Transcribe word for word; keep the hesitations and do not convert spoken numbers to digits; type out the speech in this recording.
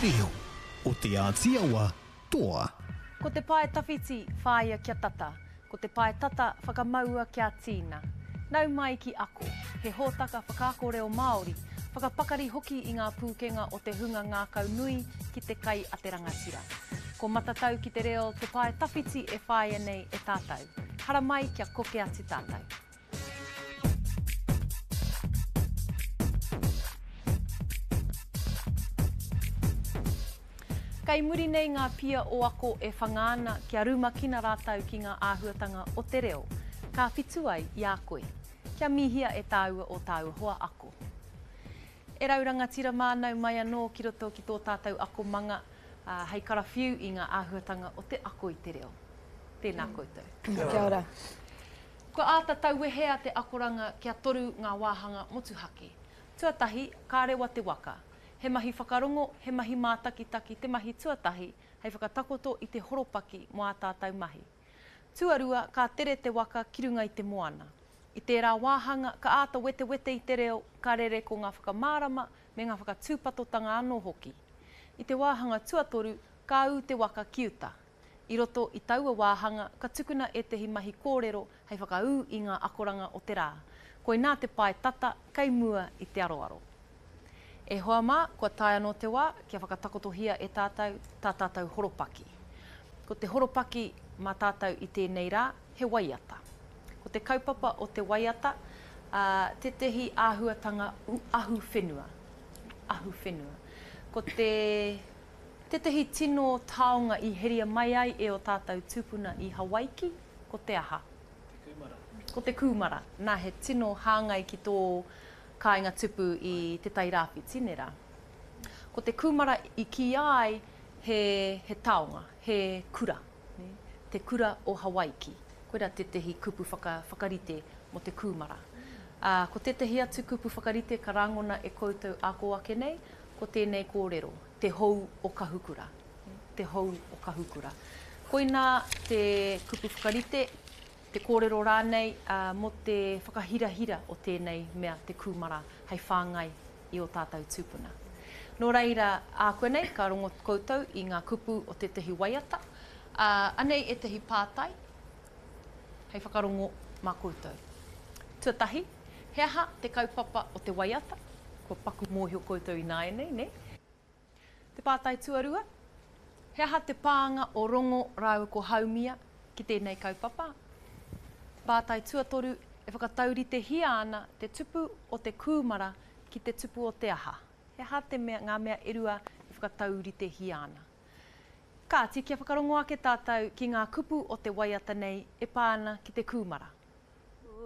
reo, o te ātiawa toa. Ko te pae tawhiti whāia kia tata, ko te pae tata whakamaua kia tīna. Nau mai ki ako, he hōtaka whakaako reo Māori, whakapakari hoki i ngā pūkenga o te hunga ngā kaunui ki te kai a te rangatira. Ko matatau ki te reo, te pae tawhiti e whāia nei e tātou. Hara mai kia koke ati tātou. Kei muri nei ngā pia o ako e whangaana kia rumakina rātau ki ngā āhuatanga o te reo. Ka whitu ai i a koe. Kia mihia e tāua o tāua hoa ako. E rau rangatira mānau mai anō ki roto ki tō tātou ako manga uh, hei karawhiu i ngā āhuatanga o te ako i te reo. Tēnā koutou. Kia ora. Ko āta tauwehea te akoranga kia toru ngā wāhanga motuhake. Tuatahi, ka rewa te waka. He mahi whakarongo, he mahi mātakitaki, te mahi tuatahi, hei whakatakoto i te horopaki mo a tātou mahi. Tuarua, ka tere te waka ki runga i te moana. I tērā wāhanga, ka āta wete wete i te reo, ka rere ko ngā whakamārama me ngā whakatūpatotanga anō hoki. I te wāhanga tuatoru, ka u te waka kiuta. I roto i taua wāhanga, ka tukuna e te hi mahi kōrero, hei whakau i ngā akoranga o te rā. Koe nā te pae tata, kei mua i te aroaro. E hoa mā, kua tae anō te wā, kia whakatakotohia e tātou, tā tātou horopaki. Ko te horopaki mā tātou i tēnei rā, he waiata. Ko te kaupapa o te waiata, uh, te tehi āhuatanga ahu whenua. Ahu whenua. Ko te, te tehi tino taonga i heria mai ai e o tātou tūpuna i Hawaiki, ko te aha. Te kūmara. Ko te kūmara. Nā he tino hāngai ki tō kāinga tupu i te tairāwhi tinera. Ko te kūmara i ki ai he, he taonga, he kura. Ne? Te kura o Hawaiki. Koera te tehi kupu whaka, whakarite mo te kūmara. Uh, ko te tehi atu kupu whakarite ka rangona e koutou ako ake nei, ko tēnei kōrero, te hou o kahukura. Ne? Te hou o kahukura. Koina te kupu whakarite, te kōrero rānei uh, mo te whakahirahira o tēnei mea te kūmara hei whāngai i o tātou tūpuna. Nō reira, a koe nei, ka rongo koutou i ngā kupu o te tehi waiata. Uh, anei e tehi pātai, hei whakarongo mā koutou. Tuatahi, he aha te kaupapa o te waiata, ko paku mōhio koutou i nāenei, ne? Te pātai tuarua, he aha te pāanga o rongo rau ko haumia ki tēnei kaupapa. Pātai tuatoru e whakatauri te hia ana te tupu o te kūmara ki te tupu o te aha. He aha te mea, ngā mea erua e whakatauri te hia ana. Kāti, kia whakarongo ake tātou ki ngā kupu o te waiata nei e pāna ki te kūmara.